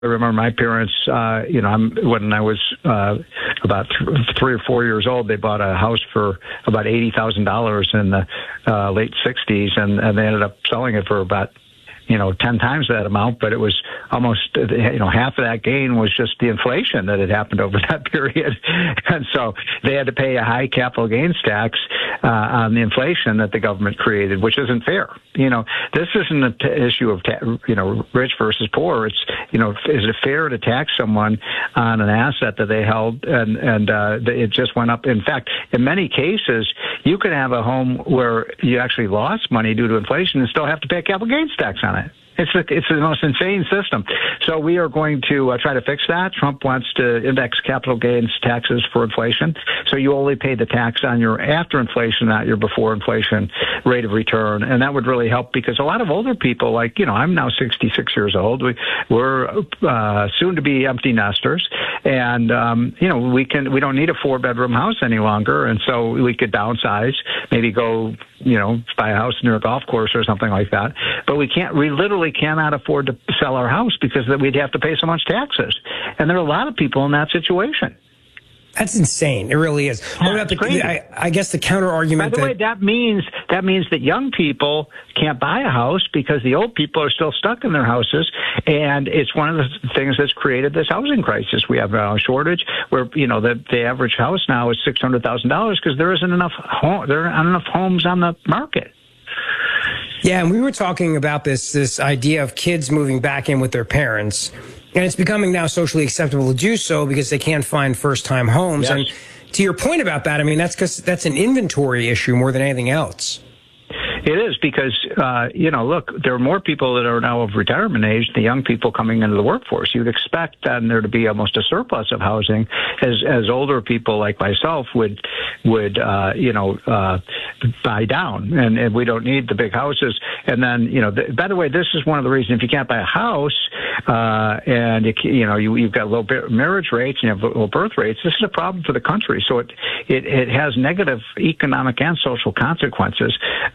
I remember my parents, when I was about 3 or 4 years old, they bought a house for about $80,000 in the late 60s, and they ended up selling it for about 10 times that amount, but it was almost, half of that gain was just the inflation that had happened over that period. And so they had to pay a high capital gains tax on the inflation that the government created, which isn't fair. This isn't an issue of, rich versus poor. It's, is it fair to tax someone on an asset that they held and it just went up? In fact, in many cases, you could have a home where you actually lost money due to inflation and still have to pay a capital gains tax on it. It's the most insane system. So we are going to try to fix that. Trump wants to index capital gains taxes for inflation. So you only pay the tax on your after inflation, not your before inflation rate of return. And that would really help because a lot of older people, like, I'm now 66 years old. We're soon to be empty nesters. And, we don't need a 4-bedroom house any longer. And so we could downsize, maybe go, buy a house near a golf course or something like that. But we literally cannot afford to sell our house because we'd have to pay so much taxes. And there are a lot of people in that situation. That's insane. It really is. I guess the counter argument. By the way, that means that young people can't buy a house because the old people are still stuck in their houses, and it's one of the things that's created this housing crisis. We have a shortage where the average house now is $600,000 because there aren't enough homes on the market. Yeah, and we were talking about this idea of kids moving back in with their parents. And it's becoming now socially acceptable to do so because they can't find first-time homes. Yes. And to your point about that, I mean, that's because that's an inventory issue more than anything else. It is because, look, there are more people that are now of retirement age, the young people coming into the workforce. You'd expect then there to be almost a surplus of housing as older people like myself would buy down. And we don't need the big houses. And then, by the way, this is one of the reasons if you can't buy a house and you've got low marriage rates and you have low birth rates, this is a problem for the country. So it has negative economic and social consequences.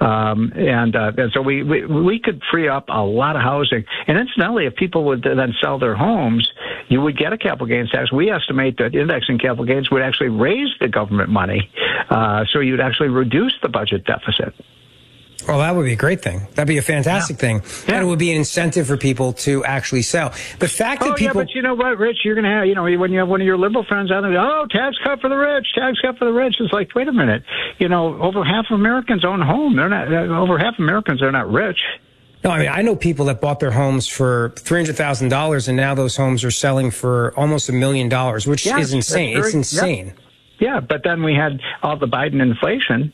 And so we could free up a lot of housing. And incidentally, if people would then sell their homes, you would get a capital gains tax. We estimate that indexing capital gains would actually raise the government money. So you'd actually reduce the budget deficit. Well, that would be a great thing. That'd be a fantastic thing. Yeah. And it would be an incentive for people to actually sell. The fact that people... but you know what, Rich? You're going to have, when you have one of your liberal friends out there, tax cut for the rich, tax cut for the rich. It's like, wait a minute. Over half of Americans own a home. Over half of Americans are not rich. No, I mean, I know people that bought their homes for $300,000 and now those homes are selling for almost $1 million, which is insane. It's insane. Yeah, but then we had all the Biden inflation.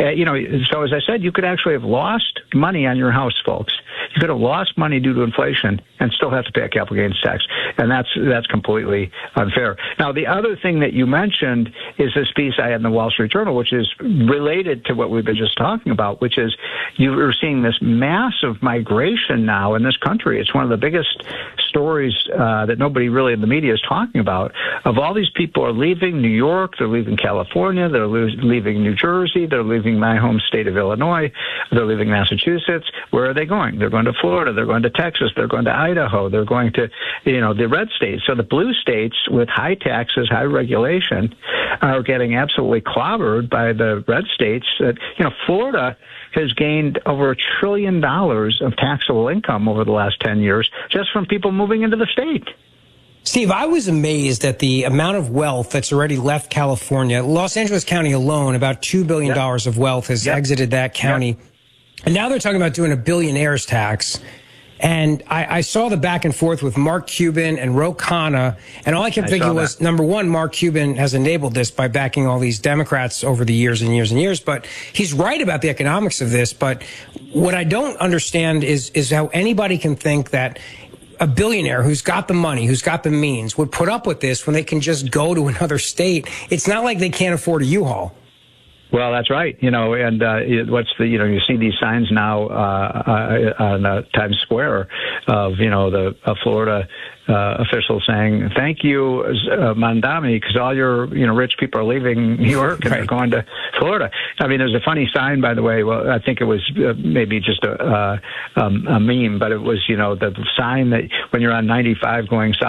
So as I said, you could actually have lost money on your house, folks. You could have lost money due to inflation and still have to pay a capital gains tax. And that's completely unfair. Now, the other thing that you mentioned is this piece I had in the Wall Street Journal, which is related to what we've been just talking about, which is you're seeing this massive migration now in this country. It's one of the biggest stories that nobody really in the media is talking about. Of all these people are leaving New York, they're leaving California, they're leaving New Jersey, they're leaving my home state of Illinois, they're leaving Massachusetts. Where are they going? They're going to Florida, they're going to Texas, they're going to Idaho, they're going to, the red states. So the blue states with high taxes, high regulation are getting absolutely clobbered by the red states. Florida has gained over $1 trillion of taxable income over the last 10 years just from people moving into the state. Steve, I was amazed at the amount of wealth that's already left California. Los Angeles County alone, about $2 billion of wealth has exited that county. And now they're talking about doing a billionaire's tax. And I saw the back and forth with Mark Cuban and Ro Khanna, and all I kept thinking was, number one, Mark Cuban has enabled this by backing all these Democrats over the years and years and years, but he's right about the economics of this. But what I don't understand is how anybody can think that a billionaire who's got the money, who's got the means, would put up with this when they can just go to another state. It's not like they can't afford a U-Haul. Well, that's right. And what's the, you see these signs now on Times Square of, the Florida officials saying, "Thank you, Mamdani, because all your, rich people are leaving New York and they're going to Florida." I mean, there's a funny sign, by the way. Well, I think it was maybe just a meme, but it was, the sign that when you're on 95 going south